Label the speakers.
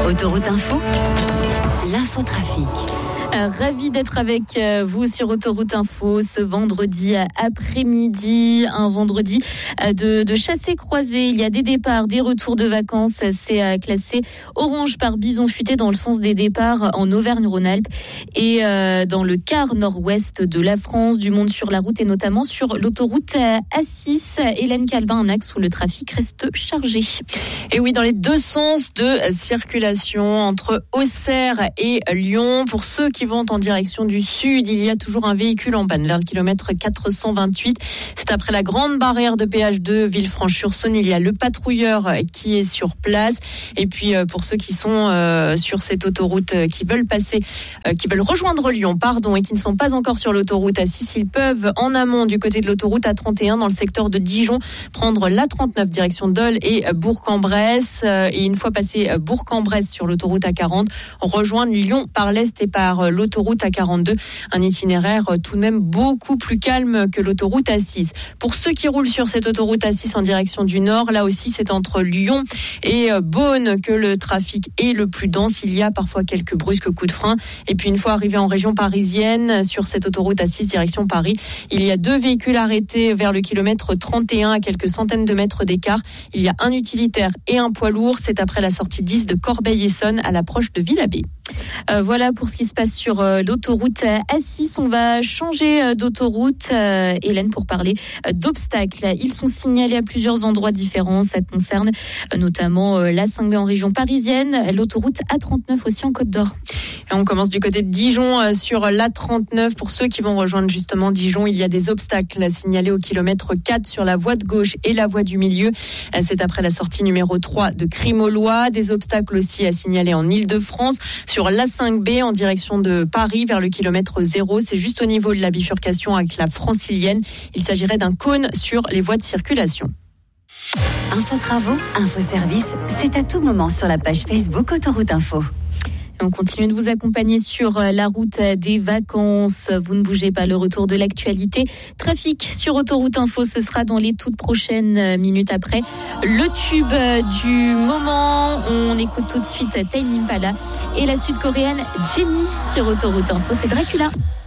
Speaker 1: Autoroute Info, l'infotrafic.
Speaker 2: Ravi d'être avec vous sur Autoroute Info ce vendredi après-midi, un vendredi de chassé-croisé. Il y a des départs, des retours de vacances. C'est classé orange par bison futé dans le sens des départs en Auvergne-Rhône-Alpes et dans le quart nord-ouest de la France, du monde sur la route et notamment sur l'autoroute A6. Hélène Calvin, un axe où le trafic reste chargé.
Speaker 3: Et oui, dans les deux sens de circulation entre Auxerre et Lyon. Pour ceux qui vont en direction du sud, il y a toujours un véhicule en panne vers le kilomètre 428. C'est après la grande barrière de péage de Villefranche-sur-Saône. Il y a le patrouilleur qui est sur place. Et puis pour ceux qui sont sur cette autoroute, qui veulent rejoindre Lyon, et qui ne sont pas encore sur l'autoroute A6, ils peuvent en amont du côté de l'autoroute A31 dans le secteur de Dijon prendre l'A39 direction Dole et Bourg-en-Bresse. Et une fois passé Bourg-en-Bresse sur l'autoroute A40, rejoindre Lyon par l'est et par l'autoroute A42, un itinéraire tout de même beaucoup plus calme que l'autoroute A6. Pour ceux qui roulent sur cette autoroute A6 en direction du nord, là aussi c'est entre Lyon et Beaune que le trafic est le plus dense. Il y a parfois quelques brusques coups de frein. Et puis une fois arrivé en région parisienne, sur cette autoroute A6 direction Paris, il y a deux véhicules arrêtés vers le kilomètre 31 à quelques centaines de mètres d'écart. Il y a un utilitaire et un poids lourd. C'est après la sortie 10 de Corbeil-Essonnes à l'approche de Villabé.
Speaker 2: Voilà pour ce qui se passe sur l'autoroute A6. On va changer d'autoroute, Hélène, pour parler d'obstacles. Ils sont signalés à plusieurs endroits différents. Ça concerne notamment l'A5B en région parisienne, l'autoroute A39 aussi en Côte d'Or.
Speaker 3: Et on commence du côté de Dijon sur l'A39. Pour ceux qui vont rejoindre justement Dijon, il y a des obstacles signalés au kilomètre 4 sur la voie de gauche et la voie du milieu. C'est après la sortie numéro 3 de Crimolois. Des obstacles aussi à signaler en Île-de-France sur l'A5B en direction de Paris vers le kilomètre 0. C'est juste au niveau de la bifurcation avec la Francilienne. Il s'agirait d'un cône sur les voies de circulation.
Speaker 1: Info-travaux, info-service, c'est à tout moment sur la page Facebook Autoroute Info.
Speaker 2: On continue de vous accompagner sur la route des vacances. Vous ne bougez pas, le retour de l'actualité. Trafic sur Autoroute Info, ce sera dans les toutes prochaines minutes après. Le tube du moment, on écoute tout de suite Tame Impala et la sud-coréenne Jennie sur Autoroute Info, c'est Dracula.